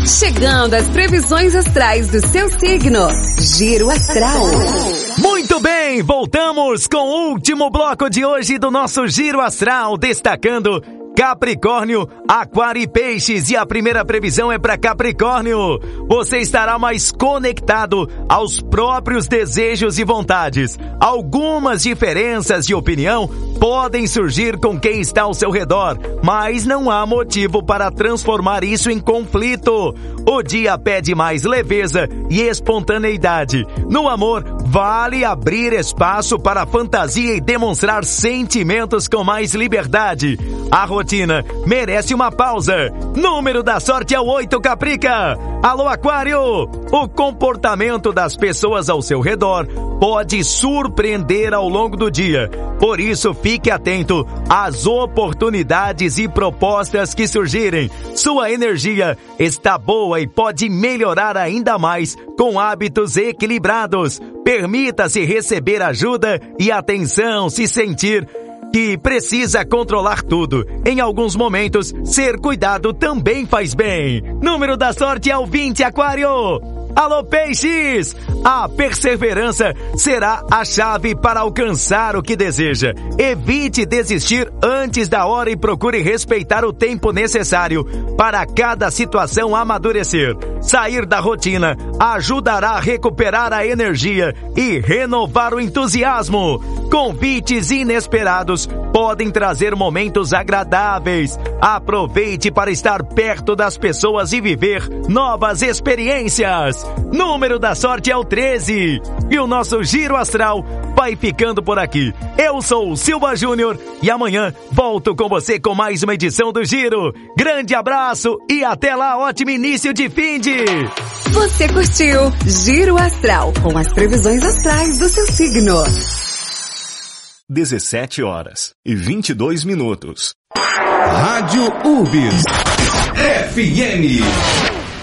Chegando às previsões astrais do seu signo. Giro Astral. Muito bem, voltamos com o último bloco de hoje do nosso Giro Astral, destacando Capricórnio, Aquário e Peixes, e a primeira previsão é para Capricórnio. Você estará mais conectado aos próprios desejos e vontades. Algumas diferenças de opinião podem surgir com quem está ao seu redor, mas não há motivo para transformar isso em conflito. O dia pede mais leveza e espontaneidade. No amor, vale abrir espaço para a fantasia e demonstrar sentimentos com mais liberdade. A rotina merece uma pausa. Número da sorte é o 8, Caprica. Alô, Aquário! O comportamento das pessoas ao seu redor pode surpreender ao longo do dia. Por isso, fique atento às oportunidades e propostas que surgirem. Sua energia está boa e pode melhorar ainda mais com hábitos equilibrados. Permita-se receber ajuda e atenção se sentir que precisa controlar tudo. Em alguns momentos, ser cuidado também faz bem. Número da sorte é o 20, Aquário. Alô, Peixes! A perseverança será a chave para alcançar o que deseja. Evite desistir antes da hora e procure respeitar o tempo necessário para cada situação amadurecer. Sair da rotina ajudará a recuperar a energia e renovar o entusiasmo. Convites inesperados podem trazer momentos agradáveis. Aproveite para estar perto das pessoas e viver novas experiências. Número da sorte é o 13. E o nosso Giro Astral vai ficando por aqui. Eu sou o Silva Júnior e amanhã volto com você com mais uma edição do Giro. Grande abraço e até lá, ótimo início de finde! Você curtiu Giro Astral com as previsões astrais do seu signo. 17h22. Rádio URBS FM.